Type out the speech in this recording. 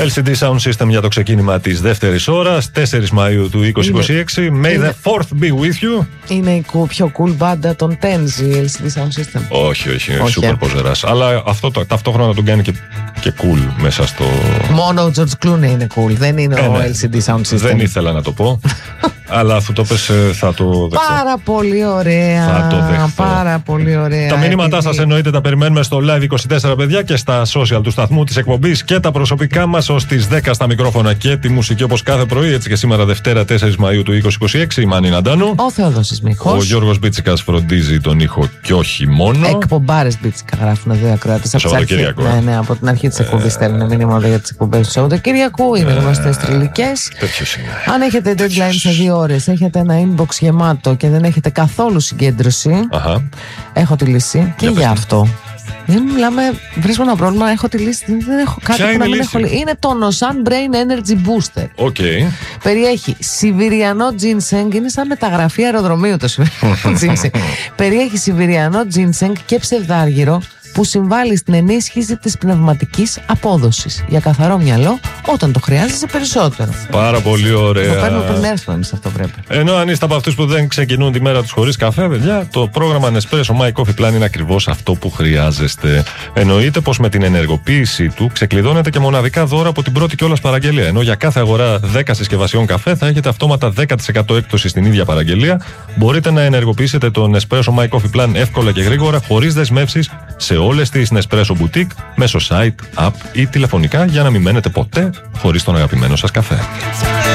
LCD Sound System για το ξεκίνημα της δεύτερης ώρας, 4 Μαΐου του 2026. May the 4th be with you. Είναι η πιο cool μπάντα των Tens, η LCD Sound System. Όχι, super ποζεράς. Αλλά αυτό ταυτόχρονα τον κάνει και cool μέσα στο. Μόνο ο George Clooney είναι cool, δεν είναι ο LCD Sound System. Δεν ήθελα να το πω. Αλλά αφού το πες θα το δεχτώ. Πάρα πολύ ωραία. Θα το δεχτώ. Πάρα πολύ ωραία. Τα μηνύματά σας εννοείται τα περιμένουμε στο Live24 παιδιά και στα social του σταθμού της εκπομπής και τα προσωπικά μας ως τις 10 στα μικρόφωνα και τη μουσική όπως κάθε πρωί. Έτσι και σήμερα Δευτέρα 4 Μαΐου του 2026. Η Μάνη Ναντάνου. Ο Θεόδωσης Μιχός. Ο Γιώργος Μπίτσικας φροντίζει τον ήχο και όχι μόνο. Εκπομπάρες Μπίτσικα γράφουν εδώ οι ακροάτες. Το Σαββατοκύριακο. Ναι, από την αρχή της εκπομπής στέλνουν μήνυμα για τις εκπομπές του Σαββατοκύριακου. Είναι γνωστές τριλικές. Αν έχετε deadline σε 2 ώρες, έχετε ένα inbox γεμάτο και δεν έχετε καθόλου συγκέντρωση, έχω τη λύση και για αυτό. Δεν μιλάμε, βρίσκω ένα πρόβλημα, έχω τη λύση, δεν έχω κάτι που να μην έχω λύσει. Είναι το Nosan Brain Energy Booster. Okay. Περιέχει σιβηριανό ginseng, είναι σαν μεταγραφή αεροδρομίου το σιβηριανό ginseng. Περιέχει σιβηριανό ginseng και ψευδάργυρο που συμβάλλει στην ενίσχυση της πνευματικής απόδοσης για καθαρό μυαλό όταν το χρειάζεσαι περισσότερο. Πάρα πολύ ωραία. Το παίρνουμε πριν έρθουμε εμείς, αυτό πρέπει. Ενώ αν είστε από αυτούς που δεν ξεκινούν τη μέρα τους χωρίς καφέ, παιδιά, το πρόγραμμα Nespresso My Coffee Plan είναι ακριβώς αυτό που χρειάζεστε. Εννοείται πως με την ενεργοποίησή του ξεκλειδώνετε και μοναδικά δώρα από την πρώτη κιόλας παραγγελία. Ενώ για κάθε αγορά 10 συσκευασιών καφέ θα έχετε αυτόματα 10% έκπτωση στην ίδια παραγγελία. Μπορείτε να ενεργοποιήσετε το Nespresso My Coffee Plan εύκολα και γρήγορα, χωρίς δεσμεύσεις, σε όλες τις Nespresso Boutique, μέσω site, app ή τηλεφωνικά για να μην μένετε ποτέ χωρίς τον αγαπημένο σας καφέ.